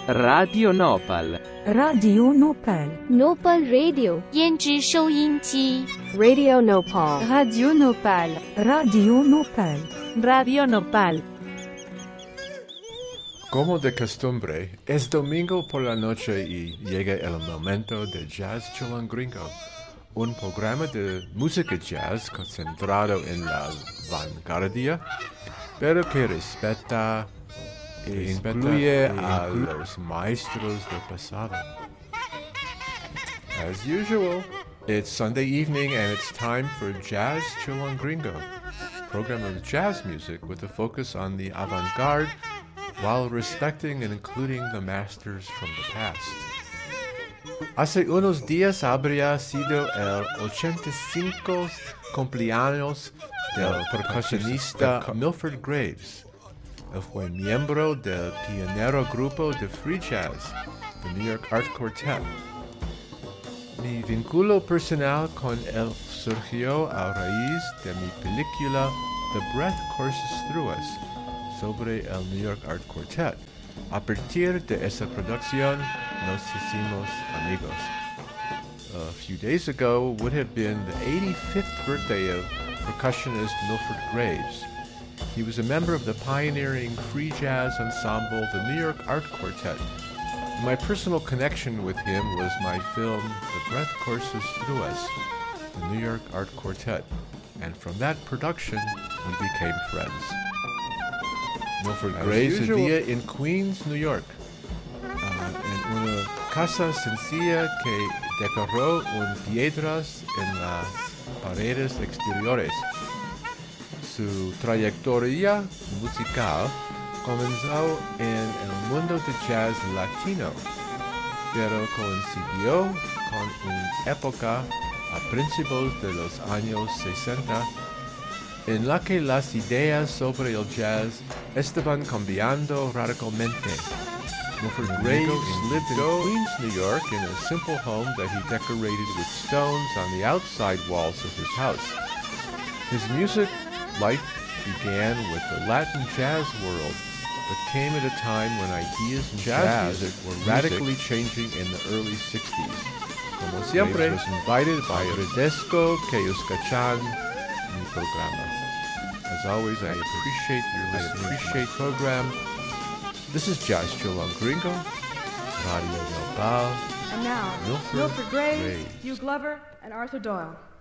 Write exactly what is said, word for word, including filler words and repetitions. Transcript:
Radio Nopal. Radio Nopal. Nopal Radio 胭脂收音机 Radio Nopal. Radio Nopal. Radio Nopal. Radio Nopal. Como de costumbre, es domingo por la noche y llega el momento de Jazz Chilangringo, un programa de música jazz concentrado en la vanguardia, pero que respeta e incluye a los maestros del pasado. As usual, it's Sunday evening and it's time for Jazz Chilangringo, a program of jazz music with a focus on the avant-garde while respecting and including the masters from the past. Hace unos días habría sido el ochenta y cinco cumpleaños del percusionista Milford Graves. Él fue miembro del pionero grupo de free jazz, the New York Art Quartet. Mi vínculo personal con él surgió a raíz de mi película The Breath Courses Through Us sobre el New York Art Quartet. A partir de esa producción nos hicimos amigos. A few days ago would have been the eighty-fifth birthday of percussionist Milford Graves. He was a member of the pioneering free jazz ensemble, the New York Art Quartet. My personal connection with him was my film, The Breath Courses Through Us, the New York Art Quartet. And from that production, we became friends. Milford Graves vivía en Queens, New York, uh, en una casa sencilla que decoró con piedras en las paredes exteriores. Su trayectoria musical comenzó en el mundo de jazz latino, pero coincidió con una época a principios de los años sesenta en la que las ideas sobre el jazz estaban cambiando radicalmente. Milford Graves lived in Queens, New York, in a simple home that he decorated with stones on the outside walls of his house. His music life began with the Latin jazz world, but came at a time when ideas in jazz, jazz music were radically changing in the early sixties. Como siempre, was invited by Redesco que escuchan mi programa. As always, I appreciate your listening. I appreciate the program. This is Jazz Chilangringo, Radio Nopal. And now, Milford, Milford Graves, Graves. Hugh Glover, and Arthur Doyle.